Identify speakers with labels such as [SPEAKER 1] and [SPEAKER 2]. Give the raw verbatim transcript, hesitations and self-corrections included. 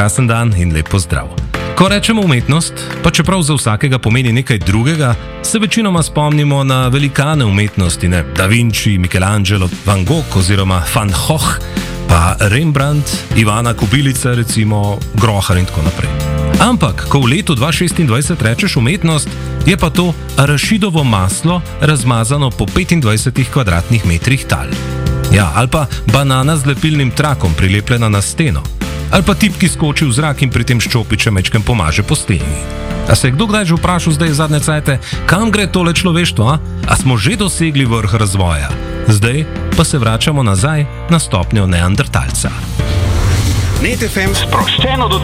[SPEAKER 1] Krasen dan in lep pozdrav. Ko rečemo umetnost, pa čeprav za vsakega pomeni nekaj drugega, se večinoma spomnimo na velikane umetnosti, ne Da Vinci, Michelangelo, Van Gogh oziroma Van Gogh, pa Rembrandt, Ivana Kobilica, recimo Grohar in tako naprej. Ampak, ko v letu dva tisoč šestindvajset rečeš umetnost, je pa to arašidovo maslo razmazano po petindvajsetih kvadratnih metrih tal. Ja, ali pa banana z lepilnim trakom prilepljena na steno. Ali pa tip, ki skoči v zrak in pri tem ščopiče mečkem pomaže po steni. A se je kdo kdaj že vprašal zdaj zadnje cajte, kam gre tole človeštvo, a? A smo že dosegli vrh razvoja? Zdaj pa se vračamo nazaj na stopnjo neandertalca.
[SPEAKER 2] Net F M sproščeno do